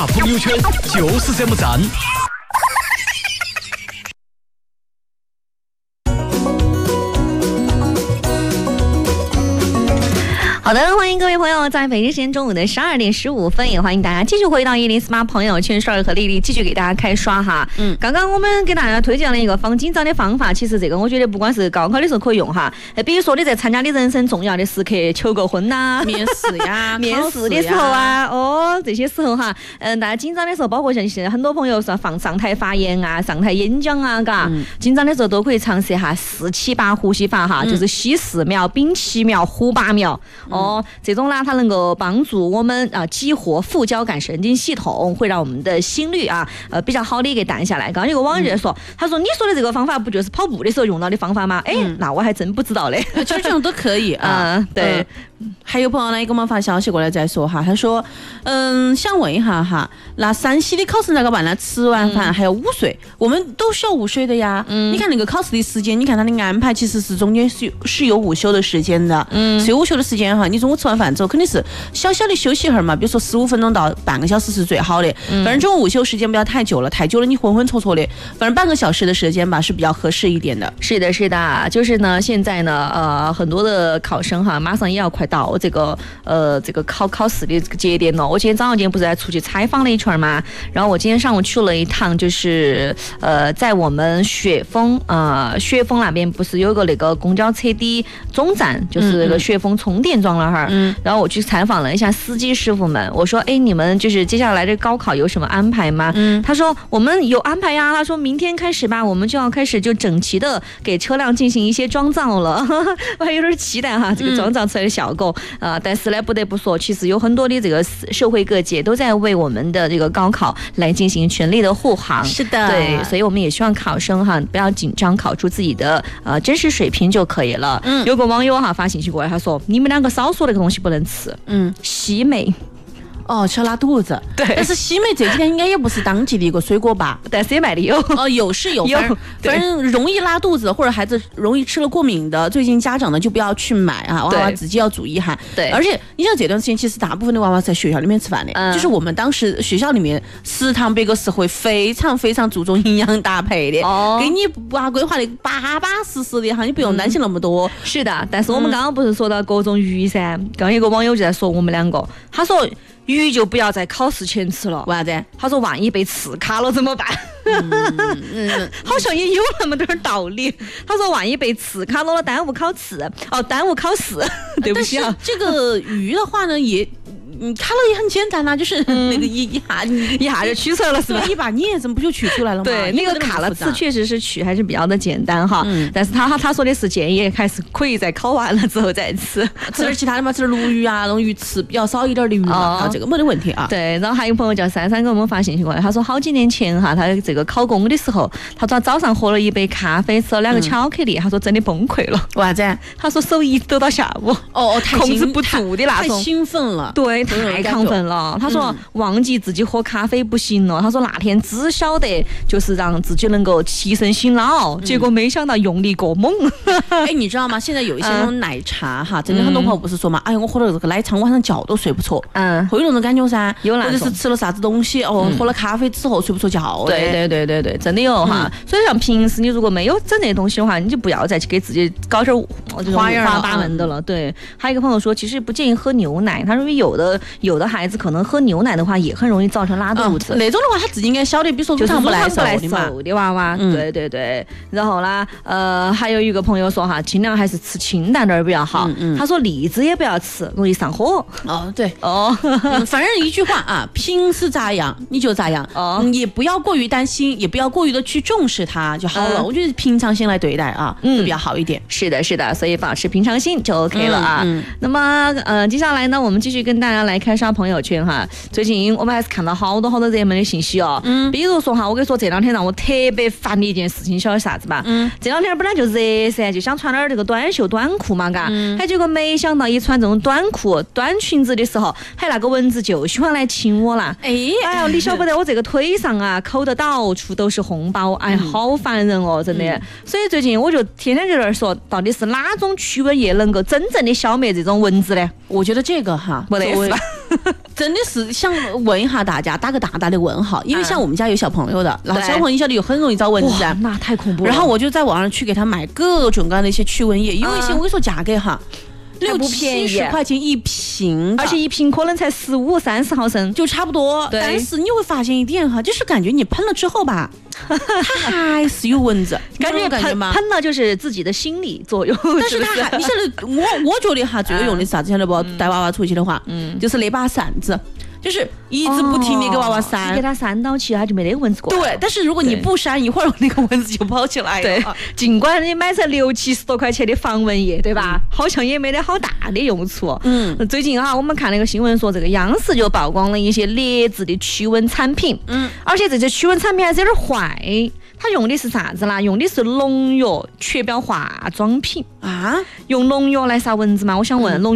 朋友圈就是这么赞。 好的，欢迎各位朋友在北京时间中午的12点15分，也欢迎大家继续回到103朋友圈，少儿和丽丽继续给大家开刷哈。刚刚我们给大家推荐了一个防紧张的方法，其实这个我觉得不管是高考的时候可以用哈，比如说你在参加你人生重要的时刻，求个婚呐、 面试呀、 面试的时候啊，这些时候哈，大家紧张的时候，包括像现在很多朋友说上台发言啊、上台演讲啊，嘎，紧张的时候都可以尝试一下4-7-8呼吸法哈，就是吸4秒、屏7秒、呼8秒。这种呢，它能够帮助我们激活副交感神经系统，会让我们的心率比较好的给带下来。刚刚有个网友说，他说你说的这个方法不就是跑步的时候用到的方法吗？那我还真不知道嘞。 其实这种都可以啊。 对。 还有朋友呢，给我们发消息过来再说哈，他说，想问一下哈，那山西的考生咋个办呢？吃完饭还要午睡，我们都需要午睡的呀。你看那个考试的时间，你看他的安排，其实是中间是有午休的时间的。是有午休的时间哈，你中午吃完饭之后肯定是小小的休息一会儿嘛，比如说15分钟到半个小时是最好的。反正中午午休时间不要太久了，太久了你浑浑噩噩的。反正半个小时的时间吧是比较合适一点的。 是的，是的，就是呢，现在呢，很多的考生哈，马上也要快到这个考试的这个节点了。我今天早上不是还出去采访了一圈嘛，然后我今天上午去了一趟，就是在我们雪峰那边不是有个那个公交车的总站，就是那个雪峰充电桩了哈。然后我去采访了一下司机师傅们，我说你们就是接下来的高考有什么安排吗？他说我们有安排呀，他说明天开始吧，我们就要开始就整齐的给车辆进行一些装造了。我还有点期待哈，这个装造出来的效果。但是呢，不得不说，其实有很多的这个社会各界都在为我们的这个高考来进行全力的护航。 是的， 对，所以我们也希望考生哈不要紧张，考出自己的真实水平就可以了。有个网友哈发信息过来，他说你们两个少说那个东西不能吃，西梅。 吃拉肚子。对，但是西梅这几天应该也不是当季的一个水果吧？ 但是也卖的有。 有是有，反正容易拉肚子或者孩子容易吃了过敏的，最近家长呢就不要去买啊，娃娃自己要注意哈。对，而且你像这段时间，其实大部分的娃娃在学校里面吃饭的，就是我们当时学校里面食堂别个是会非常非常注重营养搭配的，给你规划的巴巴适适的哈，你不用担心那么多。 是的，但是我们刚刚不是说到各种鱼噻，刚有个网友就在说我们两个，他说鱼就不要在考试前吃了， 为啥子？ 他说万一被刺卡了怎么办？好像也有那么点道理。他说万一被刺卡了，耽误考试。对不起啊。 但是这个鱼的话呢，也。卡了也很简单呐，就是那个一下就取出来了，是吧？ 一把镊子不就取出来了吗？ 对，那个卡了刺确实是取还是比较的简单哈。但是他说的是建议还是可以在考完了之后再吃点其他的嘛，吃点鲈鱼啊，弄鱼刺比较少一点的鱼嘛，这个没得问题啊。 对，然后还有朋友叫珊珊给我们发信息过来，他说好几年前哈，他这个考公的时候，他早上喝了一杯咖啡，吃了2个巧克力，他说真的崩溃了。 为啥子？ 他说手一直抖到下午，控制不住的那种， 太兴奋了。 对。太亢奋了，他说忘记自己喝咖啡不行了，他说那天只晓得就是让自己能够提神醒脑，结果没想到用力过猛。 你知道吗？现在有一些那种奶茶哈，真的很多朋友不是说嘛，我喝了这个奶茶晚上觉都睡不着，会有那种感觉噻，或者是吃了啥子东西喝了咖啡之后睡不着觉。 对，真的有哈。所以像平时你如果没有整这些东西的话，你就不要再去给自己搞点花样花八门的了。对，还有一个朋友说，其实不建议喝牛奶，他说有的孩子可能喝牛奶的话也很容易造成拉肚子。 那种的话他自己应该晓得，比如说乳糖不耐受的娃娃。对。然后呢，还有一个朋友说哈，尽量还是吃清淡点比较好。他说栗子也不要吃，容易上火。 对。反正一句话啊，平时咋样你就咋样，也不要过于担心，也不要过于的去重视它就好了。我觉得平常心来对待啊，就比较好一点。 是的，所以保持平常心就 OK 了啊。那么接下来呢，我们继续跟大家来开刷朋友圈哈。最近我们还是看到好多热门的信息哦。比如说哈，我跟你说这2天让我特别烦的一件事情，晓得啥子吧？这2天本来就热噻，就想穿点这个短袖短裤嘛，嘎。结果没想到一穿这种短裤短裙子的时候，还那个蚊子就喜欢来亲我啦。哎呀，你晓不得我这个腿上啊，抠得到处都是红包，好烦人哦，真的。所以最近我就天天在这儿说，到底是哪种驱蚊液能够真正的消灭这种蚊子呢？ 我觉得这个哈， 真的是想问一下大家，打个大大的问号，因为像我们家有小朋友的，然后小朋友你晓得又很容易招蚊子， 那太恐怖了。 然后我就在网上去给他买各种各样的一些驱蚊液，有一些我跟你说价格哈。60-70块钱一瓶， 而且一瓶可能才15-30毫升， 就差不多。但是你会发现一点哈，就是感觉你喷了之后吧，它还是有蚊子， 感觉吗？喷了就是自己的心理作用。 但是它还，你晓得，我觉得哈，最有用的是啥子？晓得不？带娃娃出去的话，就是那把扇子。就是一直不停的给娃娃扇， 给他扇到起，他就没那个蚊子过。 对，但是如果你不扇，一会儿那个蚊子就跑起来了。 对，尽管你买成60-70多块钱的防蚊液，对吧？好像也没得好大的用处。最近哈，我们看那个新闻说，这个央视就曝光了一些劣质的驱蚊产品。而且这些驱蚊产品还是有点坏。它用的是啥子啦？用的是农药确标化妆品啊！用农药来杀蚊子吗？我想问，农